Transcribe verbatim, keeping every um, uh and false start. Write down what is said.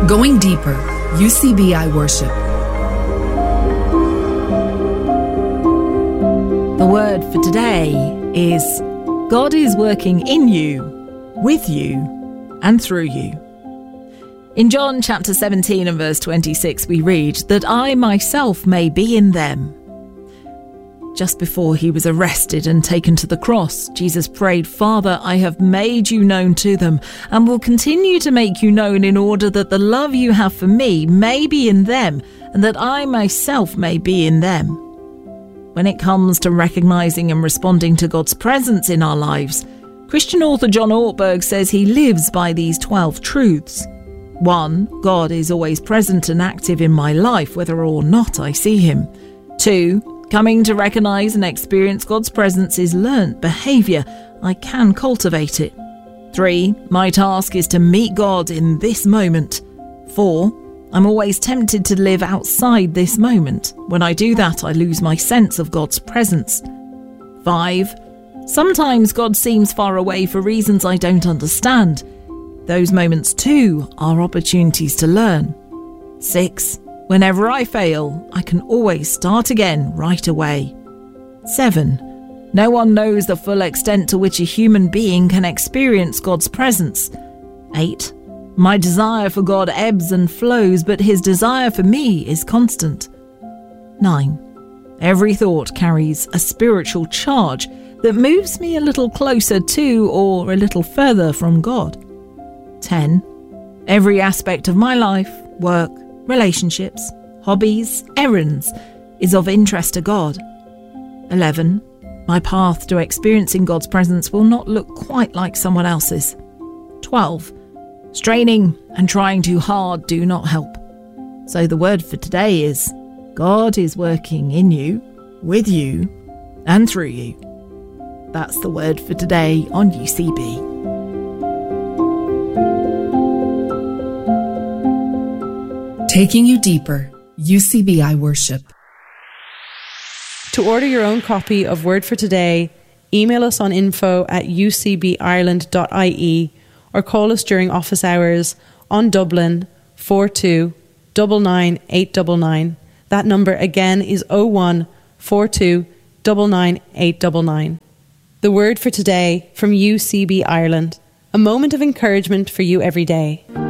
Going deeper, U C B I Worship. The word for today is God is working in you, with you, and through you. In John chapter seventeen and verse twenty-six we read that I myself may be in them. Just before he was arrested and taken to the cross, Jesus prayed, Father, I have made you known to them and will continue to make you known in order that the love you have for me may be in them and that I myself may be in them. When it comes to recognizing and responding to God's presence in our lives, Christian author John Ortberg says he lives by these twelve truths. One, God is always present and active in my life, whether or not I see him. Two, coming to recognize and experience God's presence is learnt behaviour. I can cultivate it. Three, my task is to meet God in this moment. Four, I'm always tempted to live outside this moment. When I do that, I lose my sense of God's presence. Five, sometimes God seems far away for reasons I don't understand. Those moments too are opportunities to learn. Six, whenever I fail, I can always start again right away. Seven, no one knows the full extent to which a human being can experience God's presence. Eight, my desire for God ebbs and flows, but his desire for me is constant. Nine, every thought carries a spiritual charge that moves me a little closer to or a little further from God. Ten, every aspect of my life, work, relationships, hobbies, errands, is of interest to God. eleven. My path to experiencing God's presence will not look quite like someone else's. twelve. Straining and trying too hard do not help. So the word for today is, God is working in you, with you, and through you. That's the word for today on U C B. Taking you deeper, U C B I Worship. To order your own copy of Word for Today, email us on info at u c b ireland dot i e or call us during office hours on Dublin four two nine nine eight nine nine. That number again is oh one four two nine nine eight nine nine. The Word for Today from U C B Ireland. A moment of encouragement for you every day.